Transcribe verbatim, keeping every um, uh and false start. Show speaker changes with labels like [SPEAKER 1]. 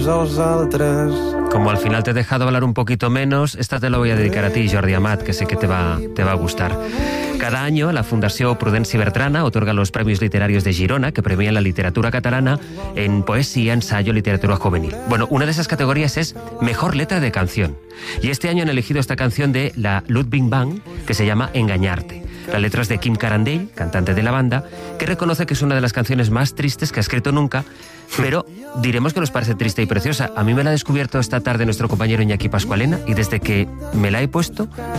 [SPEAKER 1] Como al final te he dejado hablar un poquito menos, esta te la voy a dedicar a ti, Jordi Amat, que sé que te va, te va a gustar. Cada año la Fundació Prudenci Bertrana otorga los premios literarios de Girona, que premian la literatura catalana en poesía, ensayo, literatura juvenil. Bueno, una de esas categorías es Mejor Letra de Canción. Y este año han elegido esta canción de la Ludwig Band, que se llama Engañarte. La letra es de Kim Carandell, cantante de la banda, que reconoce que es una de las canciones más tristes que ha escrito nunca, pero diremos que nos parece triste y preciosa. A mí me la ha descubierto esta tarde nuestro compañero Iñaki Pascualena y desde que me la he puesto